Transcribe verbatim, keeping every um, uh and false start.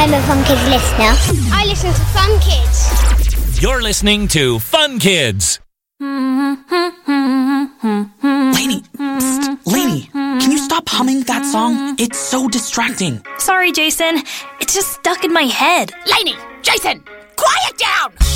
I'm a Fun Kids listener. I listen to Fun Kids. You're listening to Fun Kids. Lainey, psst, Lainey, can you stop humming that song? It's so distracting. Sorry, Jason. It's just stuck in my head. Lainey, Jason, quiet down!